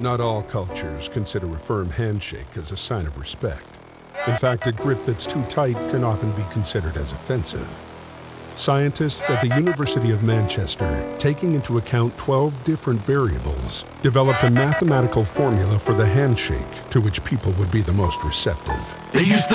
Not all cultures consider a firm handshake as a sign of respect. In fact, a grip that's too tight can often be considered as offensive. Scientists at the University of Manchester, taking into account 12 different variables, developed a mathematical formula for the handshake to which people would be the most receptive. They used to